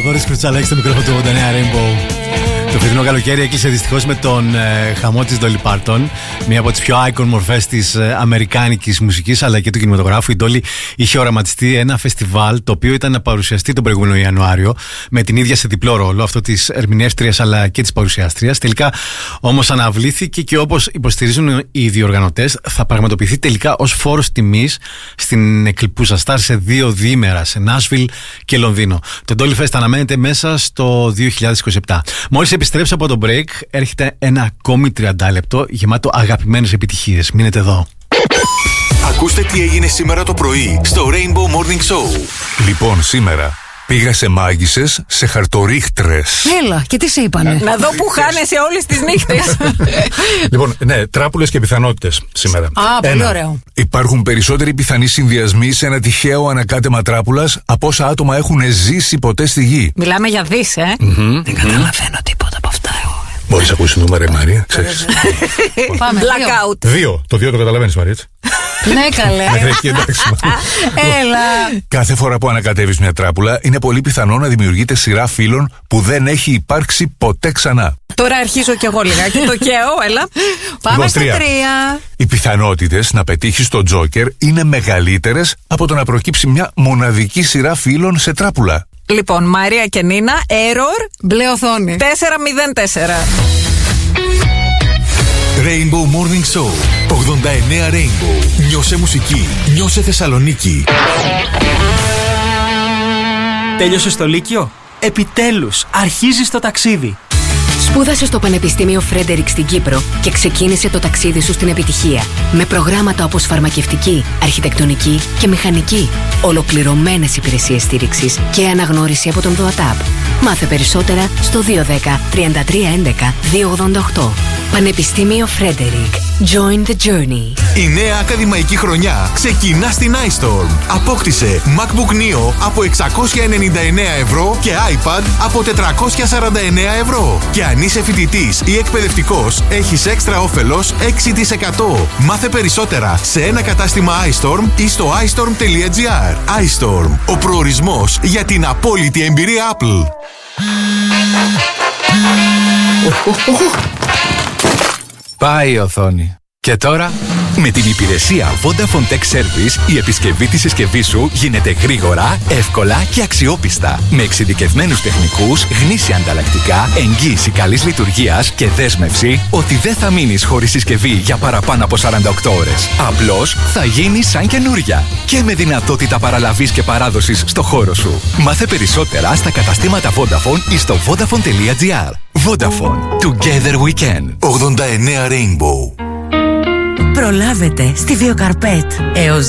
Γόρις Κρουτσαλέκη στο μικρόφωνο του 89 Rainbow. Το φετινό καλοκαίρι έκλεισε δυστυχώς με τον χαμό της Dolly Parton, μία από τις πιο icon μορφές της αμερικάνικης μουσικής αλλά και του κινηματογράφου. Η Dolly είχε οραματιστεί ένα φεστιβάλ το οποίο ήταν να παρουσιαστεί τον προηγούμενο Ιανουάριο, με την ίδια σε διπλό ρόλο, αυτό της ερμηνεύτριας αλλά και της παρουσιάστριας. Τελικά όμως αναβλήθηκε και όπως υποστηρίζουν οι διοργανωτές, θα πραγματοποιηθεί τελικά ως φόρος τιμής στην εκλειπούσα στάρ σε 2 διήμερα, σε Νάσβιλ και Λονδίνο. Το Dolly Fest αναμένεται μέσα στο 2027. Μόλις επιστρέψω από το break, έρχεται ένα ακόμη 30 λεπτό γεμάτο αγαπημένες επιτυχίες. Μείνετε εδώ. Ακούστε τι έγινε σήμερα το πρωί στο Rainbow Morning Show. Λοιπόν, σήμερα πήγα σε μάγισσες, σε χαρτορίχτρες. Έλα, και τι σε είπανε? Να δω που χάνεσαι όλες τις νύχτες. Λοιπόν, ναι, τράπουλες και πιθανότητες σήμερα. Πολύ ωραίο. Υπάρχουν περισσότεροι πιθανοί συνδυασμοί σε ένα τυχαίο ανακάτεμα τράπουλας από όσα άτομα έχουν ζήσει ποτέ στη γη. Μιλάμε για δις, Δεν καταλαβαίνω τίποτα από αυτά εγώ. Μπορείς να ακούσεις νούμερα, Μαρία, ξέρεις. Πάμε. Blackout. 2. Το 2 το καταλαβαίνεις, Μαρία, έτσι. Ναι, καλέ. Εντάξει. Έλα. Κάθε φορά που ανακατεύεις μια τράπουλα, είναι πολύ πιθανό να δημιουργείται σειρά φίλων που δεν έχει υπάρξει ποτέ ξανά. Τώρα αρχίζω κι εγώ λιγάκι το καίω, έλα. Πάμε στα 3. Οι πιθανότητες να πετύχεις τον Τζόκερ είναι μεγαλύτερες από το να προκύψει μια μοναδική σειρά φίλων σε τράπουλα. Λοιπόν, Μαρία και Νίνα, error. Μπλε οθόνη. 404. Rainbow Morning Show 89 Rainbow. Νιώσε μουσική, νιώσε Θεσσαλονίκη. Τέλειωσες το Λύκειο? Επιτέλους, αρχίζεις το ταξίδι. Σπούδασε στο Πανεπιστήμιο Φρέντερικ στην Κύπρο και ξεκίνησε το ταξίδι σου στην επιτυχία. Με προγράμματα όπως φαρμακευτική, αρχιτεκτονική και μηχανική. Ολοκληρωμένες υπηρεσίες στήριξης και αναγνώριση από τον ΔΟΑΤΑΠ. Μάθε περισσότερα στο 210 3311 288. Πανεπιστήμιο Φρέντερικ. Join the journey. Η νέα ακαδημαϊκή χρονιά ξεκινά στην iStorm. Απόκτησε MacBook Neo από 699 ευρώ και iPad από 449 ευρώ. Και αν είσαι φοιτητής ή εκπαιδευτικός, έχεις έξτρα όφελος 6%. Μάθε περισσότερα σε ένα κατάστημα iStorm ή στο iStorm.gr. iStorm, ο προορισμός για την απόλυτη εμπειρία Apple. Πάει η οθόνη. Και τώρα, με την υπηρεσία Vodafone Tech Service, η επισκευή της συσκευής σου γίνεται γρήγορα, εύκολα και αξιόπιστα. Με εξειδικευμένους τεχνικούς, γνήσια ανταλλακτικά, εγγύηση καλής λειτουργίας και δέσμευση ότι δεν θα μείνεις χωρίς συσκευή για παραπάνω από 48 ώρες. Απλώς θα γίνει σαν καινούρια. Και με δυνατότητα παραλαβής και παράδοσης στο χώρο σου. Μάθε περισσότερα στα καταστήματα Vodafone ή στο Vodafone.gr. Vodafone. Together we can. 89 Rainbow. Προλάβετε στη Βιοκαρπέτ. Έως